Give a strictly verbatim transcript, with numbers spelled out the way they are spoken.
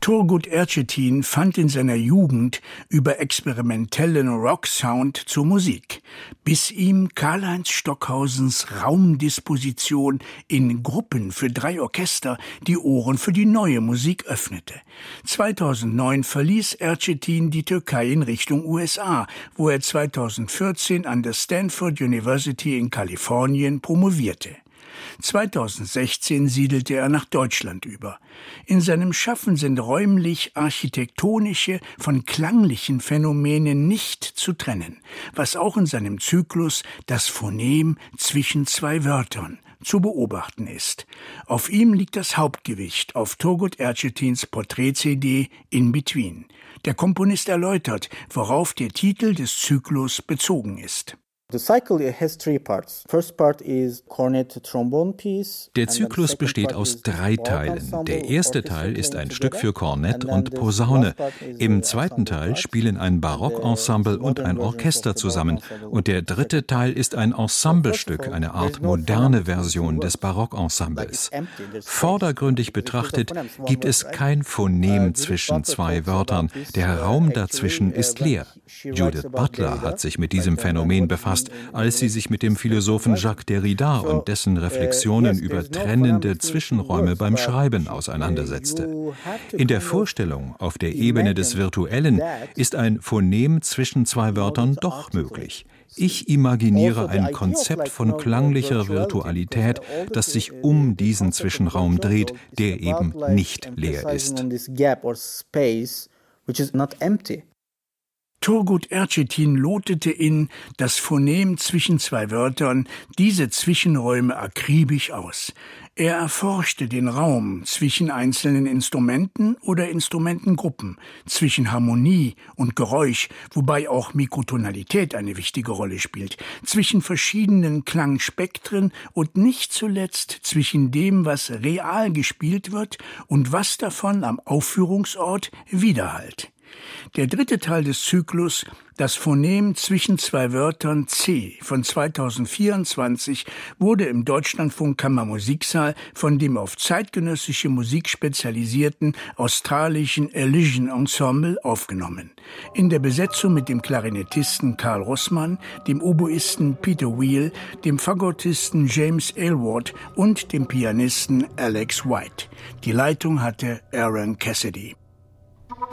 Turgut Ercetin fand in seiner Jugend über experimentellen Rocksound zur Musik, bis ihm Karlheinz Stockhausens Raumdisposition in Gruppen für drei Orchester die Ohren für die neue Musik öffnete. zweitausendneun verließ Ercetin die Türkei in Richtung U S A, wo er zweitausendvierzehn an der Stanford University in Kalifornien promovierte. zweitausendsechzehn siedelte er nach Deutschland über. In seinem Schaffen sind räumlich-architektonische von klanglichen Phänomenen nicht zu trennen, was auch in seinem Zyklus Das Phonem zwischen zwei Wörtern zu beobachten ist. Auf ihm liegt das Hauptgewicht auf Turgut Ercetins Porträt-C D In Between. Der Komponist erläutert, worauf der Titel des Zyklus bezogen ist. Der Zyklus besteht aus drei Teilen. Der erste Teil ist ein Stück für Kornett und Posaune. Im zweiten Teil spielen ein Barockensemble und ein Orchester zusammen. Und der dritte Teil ist ein Ensemblestück, eine Art moderne Version des Barockensembles. Vordergründig betrachtet gibt es kein Phonem zwischen zwei Wörtern. Der Raum dazwischen ist leer. Judith Butler hat sich mit diesem Phänomen befasst, als sie sich mit dem Philosophen Jacques Derrida und dessen Reflexionen über trennende Zwischenräume beim Schreiben auseinandersetzte. In der Vorstellung auf der Ebene des Virtuellen ist ein Phonem zwischen zwei Wörtern doch möglich. Ich imaginiere ein Konzept von klanglicher Virtualität, das sich um diesen Zwischenraum dreht, der eben nicht leer ist. Turgut Ercetin lotete in Das Phonem zwischen zwei Wörtern diese Zwischenräume akribisch aus. Er erforschte den Raum zwischen einzelnen Instrumenten oder Instrumentengruppen, zwischen Harmonie und Geräusch, wobei auch Mikrotonalität eine wichtige Rolle spielt, zwischen verschiedenen Klangspektren und nicht zuletzt zwischen dem, was real gespielt wird und was davon am Aufführungsort widerhallt. Der dritte Teil des Zyklus, Das Phonem zwischen zwei Wörtern C von zweitausendvierundzwanzig, wurde im Deutschlandfunk Kammermusiksaal von dem auf zeitgenössische Musik spezialisierten australischen Elysian Ensemble aufgenommen. In der Besetzung mit dem Klarinettisten Karl Rossmann, dem Oboisten Peter Wheel, dem Fagottisten James Aylward und dem Pianisten Alex White. Die Leitung hatte Aaron Cassidy.